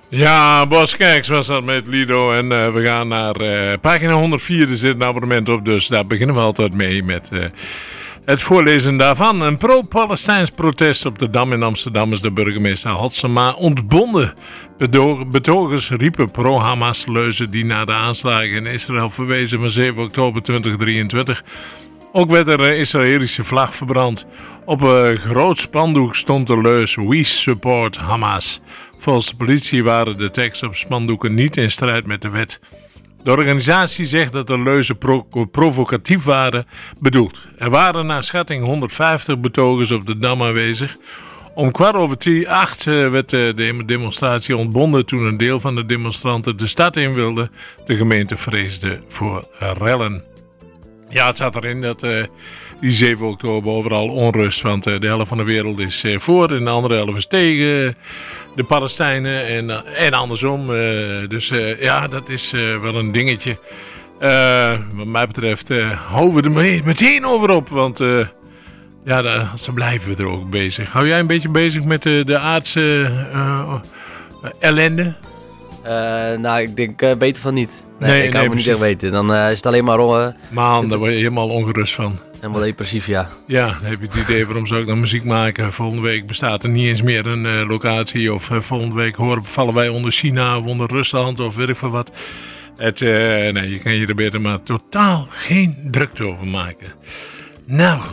Ja, Bas Kijks was dat met Lido. En we gaan naar pagina 104. Er zit een abonnement op, dus daar beginnen we altijd mee met het voorlezen daarvan. Een pro-Palestijns protest op de Dam in Amsterdam is de burgemeester Halsema ontbonden. Betogers riepen pro-Hamas leuzen die na de aanslagen in Israël verwezen van 7 oktober 2023. Ook werd er een Israëlische vlag verbrand. Op een groot spandoek stond de leus We support Hamas. Volgens de politie waren de teksten op spandoeken niet in strijd met de wet. De organisatie zegt dat de leuzen provocatief waren bedoeld. Er waren naar schatting 150 betogers op de Dam aanwezig. Om 7:15 werd de demonstratie ontbonden toen een deel van de demonstranten de stad in wilde. De gemeente vreesde voor rellen. Ja, het zat erin dat die 7 oktober overal onrust, want de helft van de wereld is voor en de andere helft is tegen de Palestijnen en andersom. Dus ja, dat is wel een dingetje. Wat mij betreft houden we er meteen over op, want ja, ze blijven er ook bezig. Hou jij een beetje bezig met de aardse ellende? Nou, ik denk beter van niet. Nee, ik kan het niet echt weten. Dan is het alleen maar... Man, daar word je helemaal ongerust van. Helemaal depressief, ja. Ja, dan heb je het idee, waarom zou ik dan muziek maken? Volgende week bestaat er niet eens meer een locatie. Of volgende week vallen wij onder China of onder Rusland of weet ik veel wat. Nee, je kan je er beter maar totaal geen drukte over maken. Nou...